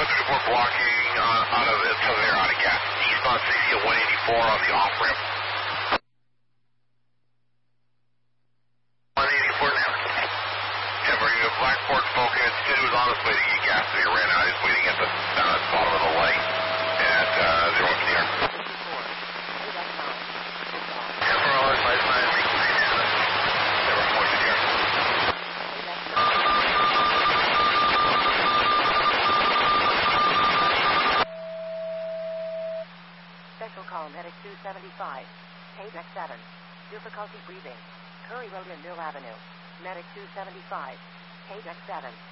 224 blocking out of Southern Air, out of gas. Eastbound 60 at 184 on the off-ramp. 184 now. Temporary Blackboard focus. Said he was on his way to get gas, so he ran out. He's waiting at the bottom of the light at 0 in the air. Temporal advice 9 weeks. Special call Medic 275. Payback 7. Difficulty breathing. Curry Road and Mill Avenue. Medic 275. Payback 7.